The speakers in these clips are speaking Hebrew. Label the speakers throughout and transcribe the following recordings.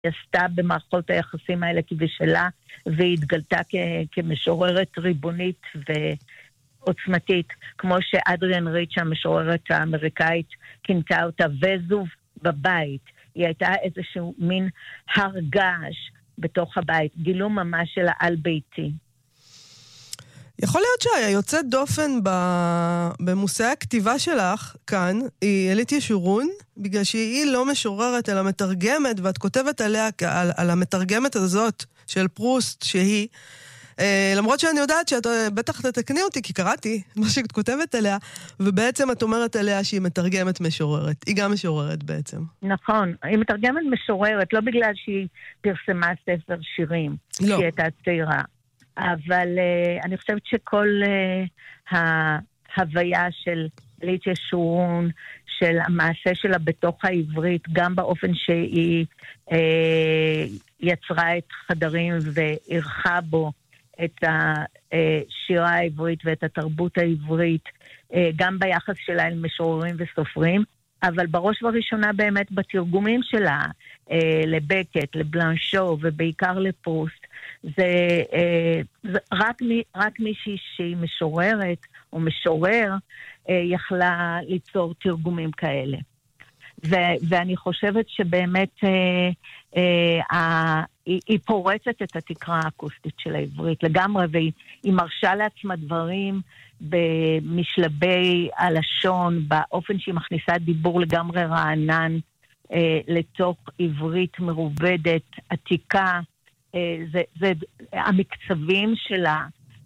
Speaker 1: עשתה במערכות היחסים האלה כבשלה, והיא התגלתה כמשוררת ריבונית ועוצמתית, כמו שאדריאן ריץ' המשוררת האמריקאית כינתה אותה וזוב בבית. היא הייתה איזשהו מין הר געש בתוך הבית, גילום ממש של העל ביתי.
Speaker 2: יכול להיות שהיוצאת דופן במושאי הכתיבה שלך כאן היא אלית ישורון, בגלל שהיא לא משוררת אלא מתרגמת, ואת כותבת עליה, על המתרגמת הזאת של פרוסט שהיא, למרות שאני יודעת שאת בטח תתקני אותי, כי קראתי מה שאת כותבת עליה, ובעצם את אומרת עליה שהיא מתרגמת משוררת. היא גם משוררת בעצם.
Speaker 1: נכון, היא מתרגמת משוררת, לא בגלל שהיא פרסמה ספר שירים,
Speaker 2: לא.
Speaker 1: שהיא הייתה צעירה. אבל אני חושבת שכל ההוויה של אלית ישורון, של המעשה שלה בתוך העברית, גם באופן שהיא יצרה את חדרים וערכה בו את השירה העברית ואת התרבות העברית, גם ביחס שלה אל משוררים וסופרים, אבל בראש ובראשונה באמת בתרגומים שלה, לבקט, לבלנשו ובעיקר לפרוסט, זה רק מישהי שהיא משוררת או משורר יכלה ליצור תרגומים כאלה. ואני חושבת שבאמת היא פורצת את התקרה האקוסטית של העברית לגמרי, והיא מרשה לעצמה דברים במשלבי הלשון, באופן שהיא מכניסה דיבור לגמרי רענן לתוך עברית מרובדת, עתיקה. זה המקצבים שלה,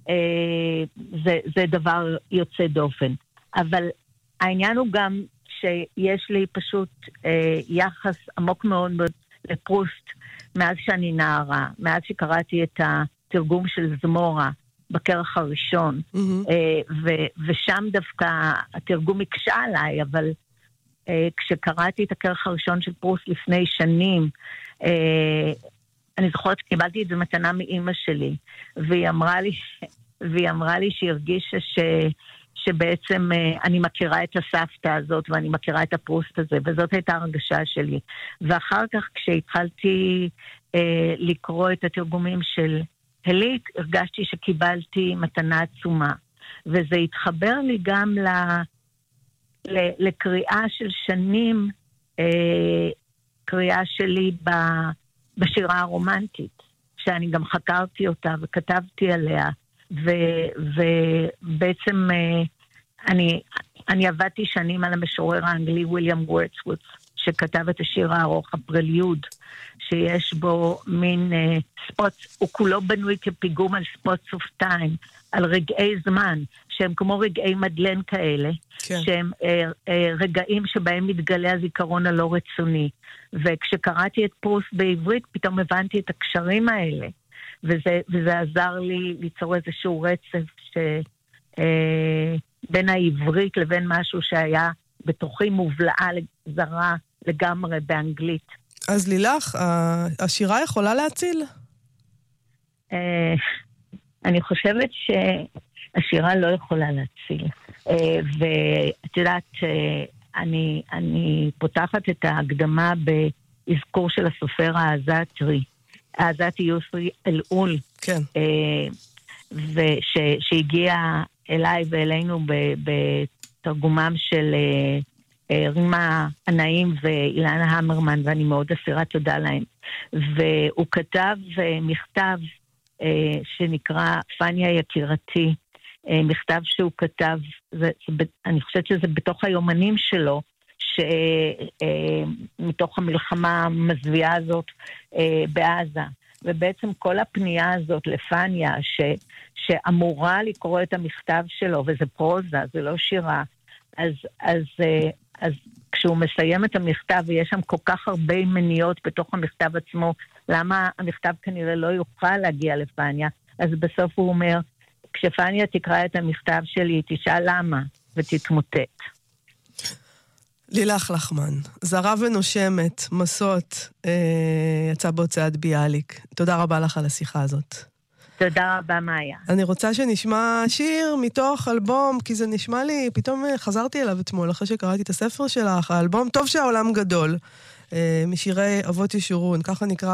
Speaker 1: זה דבר יוצא דופן. אבל העניין הוא גם שיש לי פשוט יחס עמוק מאוד לפרוסט מאז שאני נערה, מאז שקראתי את התרגום של זמורה בכרך הראשון, ושם דווקא התרגום הקשה עליי, אבל כשקראתי את הכרך הראשון של פרוסט לפני שנים, אני זוכרת שקיבלתי את זה מתנה מאמא שלי, והיא אמרה לי שהיא הרגישה שבעצם אני מכירה את הסבתא הזאת, ואני מכירה את הפרוסט הזה, וזאת הייתה הרגשה שלי. ואחר כך כשהתחלתי לקרוא את התרגומים של אלית, הרגשתי שקיבלתי מתנה עצומה. וזה התחבר לי גם לקריאה של שנים, קריאה שלי בשירה הרומנטית, שאני גם חקרתי אותה וכתבתי עליה, ובעצם אני עבדתי שנים על המשורר האנגלי וויליאם וורדסוורת', שכתב את השיר הארוך הפרליוד, שיש בו מין ספוטס, הוא כולו בנוי כפיגום על ספוטס אוף טיים, על רגעי זמן, שהם כמו רגעי מדלן כאלה, כן. שהם רגעים שבהם מתגלה הזיכרון הלא רצוני. וכשקראתי את פרוסט בעברית, פתאום הבנתי את הקשרים האלה, וזה עזר לי ליצור איזשהו רצף בין העברית לבין משהו שהיה בתוכי מובלעה זרה לגמרי באנגלית.
Speaker 2: אז לילך, השירה יכולה להציל?
Speaker 1: אני חושבת שהשירה לא יכולה להציל. ואת יודעת, אני פותחת את ההקדמה באזכור של הסופר העזתי יוסרי אלעול, כן. שהגיע אליי ואלינו בתרגומם של רימה ענאים ואילנה המרמן, ואני מאוד אסירת תודה להם. והוא כתב מכתב שנקרא פניה יקירתי, מכתב שהוא כתב, אני חושבת שזה בתוך היומנים שלו, מתוך המלחמה המזוויעה הזאת בעזה. ובעצם כל הפנייה הזאת לפניה, שאמורה לקרוא את המכתב שלו, וזה פרוזה, זה לא שירה, אז כשהוא מסיים את המכתב, ויש שם כל כך הרבה מניות בתוך המכתב עצמו, למה המכתב כנראה לא יוכל להגיע לפניה? אז בסוף הוא אומר, כשפניה תקרא את המכתב שלי, תשאל למה, ותתמוטט.
Speaker 2: לילך לחמן, זרה ונושמת, מסות, יצא בהוצאת ביאליק. תודה רבה לך על השיחה הזאת.
Speaker 1: תודה רבה, מאיה.
Speaker 2: אני רוצה שנשמע שיר מתוך אלבום, כי זה נשמע לי, פתאום חזרתי אליו אתמול, אחרי שקראתי את הספר שלך, האלבום טוב שהעולם גדול. משירי אבות ישורון, ככה נקרא